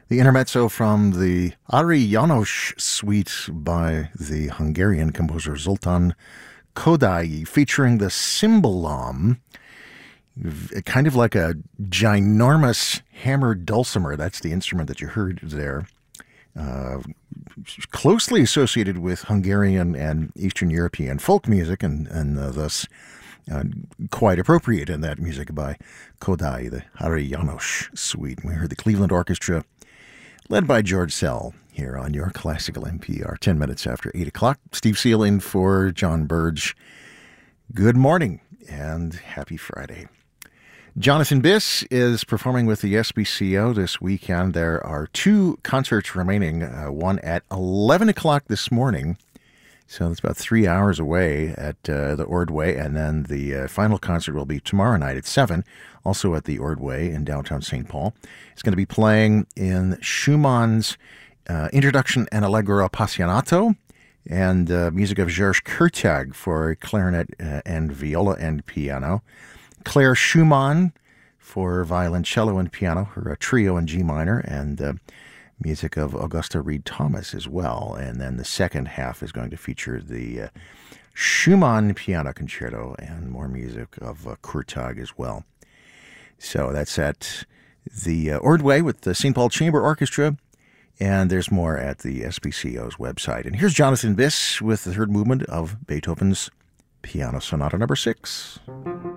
The intermezzo from the Ari János suite by the Hungarian composer Zoltán Kodály, featuring the cimbalom, kind of like a ginormous hammered dulcimer. That's the instrument that you heard there. Closely associated with Hungarian and Eastern European folk music, and thus quite appropriate in that music by Kodály, the Ari János suite. We heard the Cleveland Orchestra, led by George Szell, here on your Classical NPR, 10 minutes after 8 o'clock. Steve Sealing for John Burge. Good morning and happy Friday. Jonathan Biss is performing with the SBCO this weekend. There are two concerts remaining, one at 11 o'clock this morning, so it's about 3 hours away at the Ordway, and then the final concert will be tomorrow night at 7, also at the Ordway in downtown St. Paul. It's going to be playing in Schumann's Introduction and Allegro Appassionato, and music of Georges Kurtag for clarinet and viola and piano. Claire Schumann for violoncello and piano, her trio in G minor, and music of Augusta Reed Thomas as well. And then the second half is going to feature the Schumann Piano Concerto and more music of Kurtag as well. So that's at the Ordway with the St. Paul Chamber Orchestra, and there's more at the SBCO's website. And here's Jonathan Biss with the third movement of Beethoven's Piano Sonata No. 6.